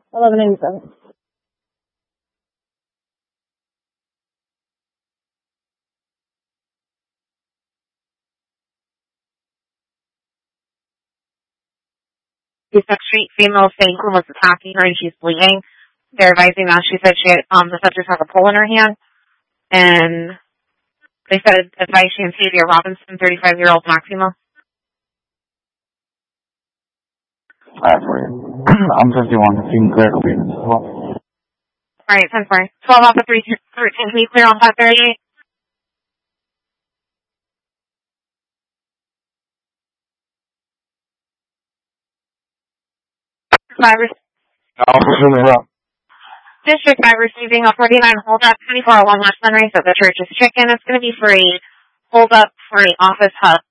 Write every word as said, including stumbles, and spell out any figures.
eleven eighty-seven. East Street female saying who was attacking her and she's bleeding. They're advising that she said she had, um, the subject has a pole in her hand. And they said advice she and Xavier Robinson, thirty-five-year-old black female. Alright, for you. I'm fifty-one, fifteen clear, clearance as well. Alright, ten four. twelve off of three thirteen, can you clear on five thirty-eight? Five. District five receiving a forty-nine holdup, twenty-four oh one West Sunrise at the Church's Chicken. It's going to be for a holdup for an office hub